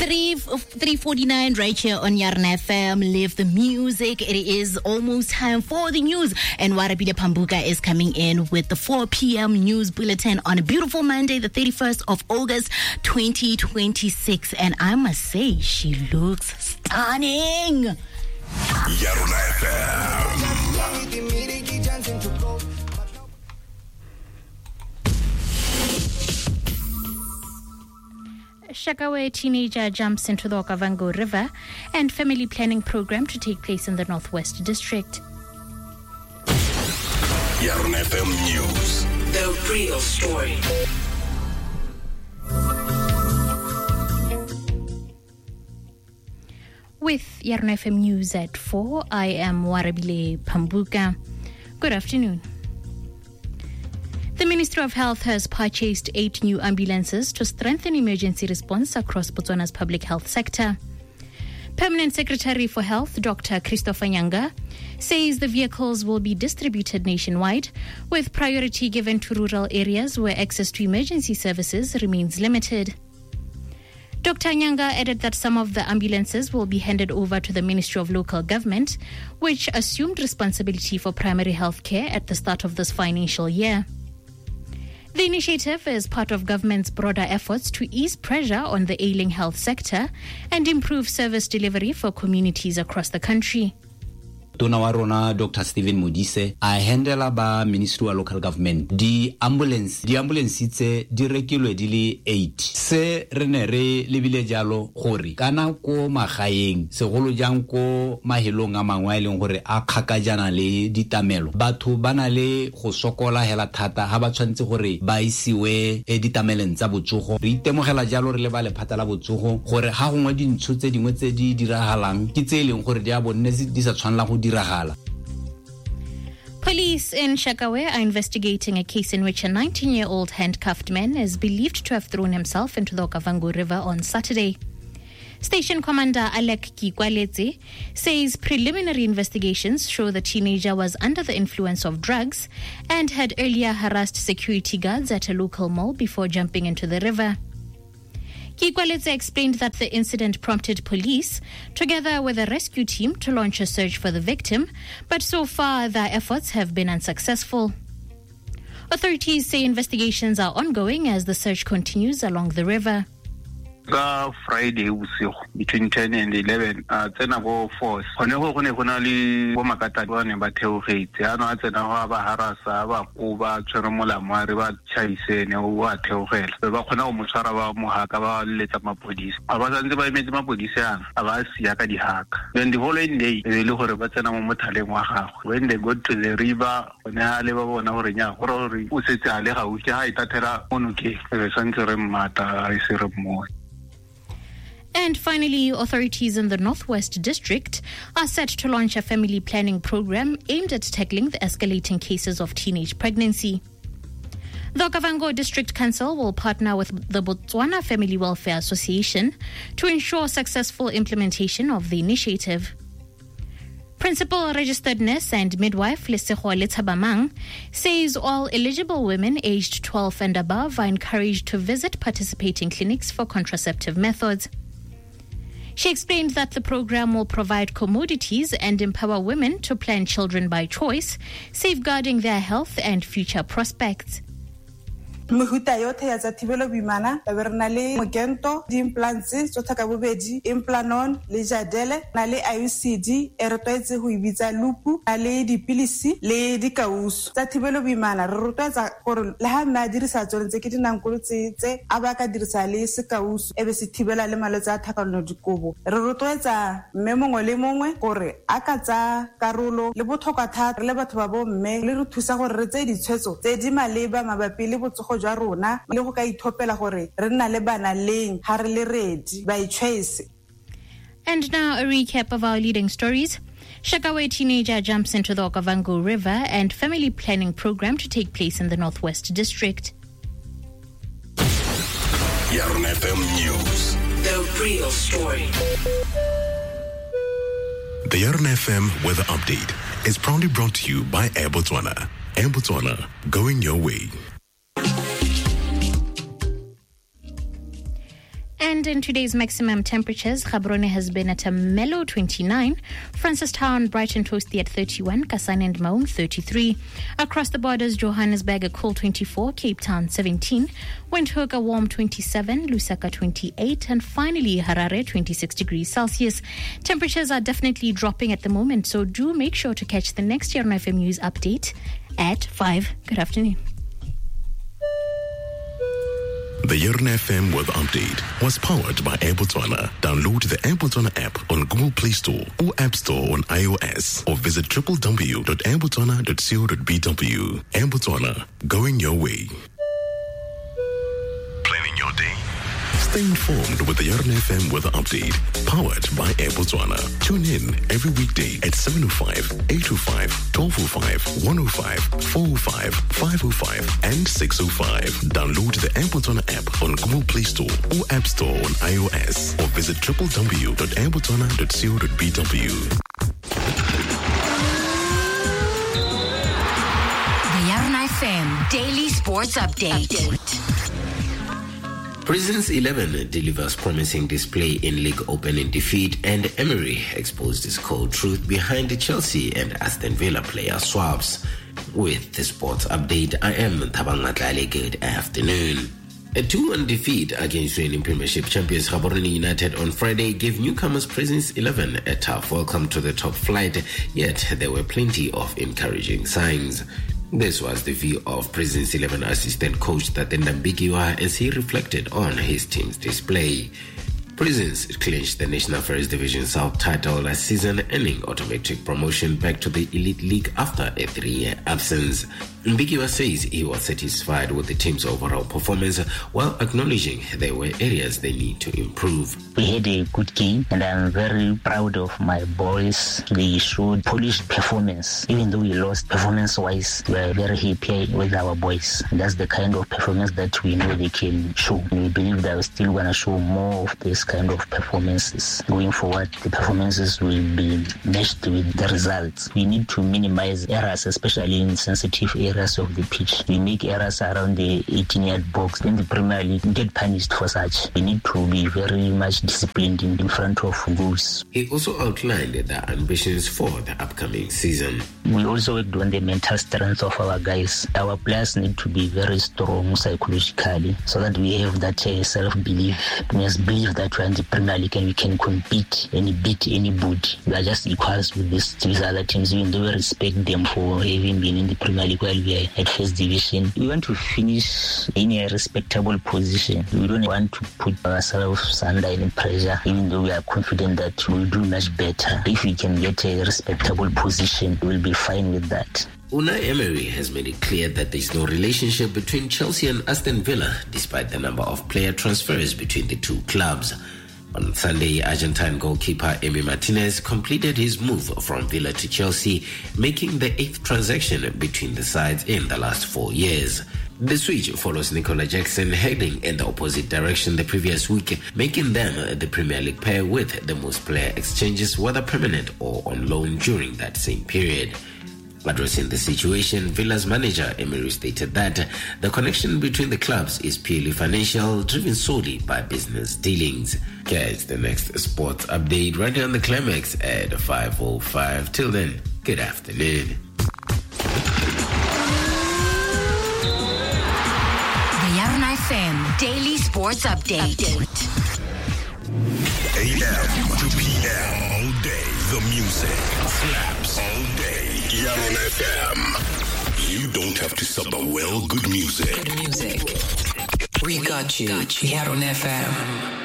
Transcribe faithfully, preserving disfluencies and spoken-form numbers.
three forty-nine right here on Yarna F M. Live the music. It is almost time for the news. And Warabile Pambuka is coming in with the four p.m. news bulletin on a beautiful Monday, the thirty-first of August, twenty twenty-six. And I must say, she looks stunning. Yarna F M. Shakawe teenager jumps into the Okavango River and family planning program to take place in the Northwest District. Yarna F M News. The real story. With Yarna F M News at four, I am Warabile Pambuka. Good afternoon. The Ministry of Health has purchased eight new ambulances to strengthen emergency response across Botswana's public health sector. Permanent Secretary for Health, Doctor Christopher Nyanga, says the vehicles will be distributed nationwide, with priority given to rural areas where access to emergency services remains limited. Doctor Nyanga added that some of the ambulances will be handed over to the Ministry of Local Government, which assumed responsibility for primary health care at the start of this financial year. The initiative is part of government's broader efforts to ease pressure on the ailing health sector and improve service delivery for communities across the country. Tona wa rona Doctor Stephen Modise a handela ba Ministry of Local Government di ambulance di ambulance tse di rekilwe di le eight se re ne re lebile jalo gore kana ko magaeng segolo jang ko mahelong a mangwe a leng gore a khakajana le ditamelo batho bana le go sokola hela thata ha ba tshwantse gore ba isiwe e ditameleng tsa botsogo re itemogela jalo re le ba le phata la botsogo gore ha gongwe dintso tse dingwe tse di diragalang ke tse leng gore di a bonne di sa tshwanela go Police in Shakawe are investigating a case in which a nineteen-year-old handcuffed man is believed to have thrown himself into the Okavango River on Saturday. Station Commander Alec Kikwaletse says preliminary investigations show the teenager was under the influence of drugs and had earlier harassed security guards at a local mall before jumping into the river. Kikwaletse explained that the incident prompted police, together with a rescue team, to launch a search for the victim, but so far their efforts have been unsuccessful. Authorities say investigations are ongoing as the search continues along the river. Ka Friday between ten and eleven a tsena go force gone go gone gona le bo makata ba ne ba theogetse ano a tsena go ba harasa ba go ba tshwere molamo re ba chaisene o wa theogela ba khona go motshwara ba mohaka ba letsa mapodisi a ba tsantse ba imetse mapodisi ana a ba sia ka dihaka then the following day e le gore ba tsena mo mothaleng wa gagwe when they got to the river bona le ba bona gore nya gore re o setse a le ga o ke ha itathela monoke re santse re mmata a se re mo. And finally, authorities in the Northwest District are set to launch a family planning program aimed at tackling the escalating cases of teenage pregnancy. The Okavango District Council will partner with the Botswana Family Welfare Association to ensure successful implementation of the initiative. Principal Registered Nurse and Midwife Lesego Lethabamang says all eligible women aged twelve and above are encouraged to visit participating clinics for contraceptive methods. She explained that the program will provide commodities and empower women to plan children by choice, safeguarding their health and future prospects. Mehuta yote ya thibelo bimana ba berna le mogento di implants tso thaka bobedi implanon le jadele na le I U C D e re tletse go ibitsa lupu na le dipilisi le dikausu tsa thibelo bimana re rotsa gore le ha nna dirisa tsone tse ke dinankolo tse a ba ka dirisa le sekausu e be se thibela le malwetse a thakalo dikobo re rotsa mme mongwe le mongwe gore a ka tsa karolo le botlhokwa thata le batho ba bo mme le re thusa gore re tse ditshwetso tse di maleba mabapi le botsogo jwa rona le go ka ithopela gore re nna le bana leng ha re le ready by choice. And now a recap of our leading stories. Shakawe teenager jumps into the Okavango River and family planning program to take place in the Northwest District. Yarna F M News. The real story. The Yarna F M weather update is proudly brought to you by Air Botswana. Air Botswana, going your way. And in today's maximum temperatures, Gaborone has been at a mellow twenty-nine, Francistown, Brighton, Toasty at thirty-one, Kasane and Maun thirty-three. Across the borders, Johannesburg a cool twenty-four, Cape Town seventeen, Windhoek a warm twenty-seven, Lusaka twenty-eight, and finally Harare twenty-six degrees Celsius. Temperatures are definitely dropping at the moment, so do make sure to catch the next Yarn F M News update at five. Good afternoon. The Yarn F M Weather Update was powered by Air Botswana. Download the Air Botswana app on Google Play Store or App Store on iOS, or visit w w w dot air botswana dot co dot b w. Air Botswana, going your way. Planning your day. Stay informed with the Yarn F M Weather Update, powered by Air Botswana. Tune in every weekday at seven oh five, eight oh five, twelve oh five, one oh five, four oh five, five oh five, and six oh five. Download the Air Botswana app on Google Play Store or App Store on iOS, or visit w w w dot air botswana dot co dot b w. The Yarn F M Daily Sports Update. Update. Prisons eleven delivers promising display in League opening defeat, and Emery exposed his cold truth behind the Chelsea and Aston Villa player swaps. With the sports update, I am Thabang Matlale. Good afternoon. A two one defeat against reigning Premiership champions Gaborone United on Friday gave newcomers Prisons eleven a tough welcome to the top flight, yet there were plenty of encouraging signs. This was the view of Prisons eleven assistant coach Tatenda Mbikiwa as he reflected on his team's display. Prisons clinched the National First Division South title last season, earning automatic promotion back to the Elite League after a three-year absence. Mbikiwa says he was satisfied with the team's overall performance, while acknowledging there were areas they need to improve. We had a good game, and I'm very proud of my boys. They showed polished performance. Even though we lost performance-wise, we are very happy with our boys. That's the kind of performance that we know they can show. We believe that we're still going to show more of this kind of performances. Going forward, the performances will be matched with the results. We need to minimize errors, especially in sensitive areas of the pitch. We make errors around the eighteen-yard box. In the Premier League, we get punished for such. We need to be very much disciplined in, in front of goals. He also outlined the ambitions for the upcoming season. We also worked on the mental strength of our guys. Our players need to be very strong psychologically so that we have that uh, self-belief. We must believe that we're in the Premier League and we can compete and beat anybody. We are just equals with these, these other teams, even though we respect them for having been in the Premier League while we are at First Division. We want to finish in a respectable position. We don't want to put ourselves under any pressure, even though we are confident that we'll do much better. If we can get a respectable position, we'll be fine with that. Unai Emery has made it clear that there is no relationship between Chelsea and Aston Villa, despite the number of player transfers between the two clubs. On Sunday, Argentine goalkeeper Emi Martinez completed his move from Villa to Chelsea, making the eighth transaction between the sides in the last four years. The switch follows Nicola Jackson heading in the opposite direction the previous week, making them the Premier League pair with the most player exchanges, whether permanent or on loan, during that same period. Addressing the situation, Villa's manager Emery stated that the connection between the clubs is purely financial, driven solely by business dealings. Here's the next sports update right on the climax at five oh five. Till then, good afternoon. The Yarn F M Daily Sports Update. Update. A M to P M all day. The music slaps all day. Yarn F M. You don't have to sub a well good music. Good music. We got you. Yarn F M.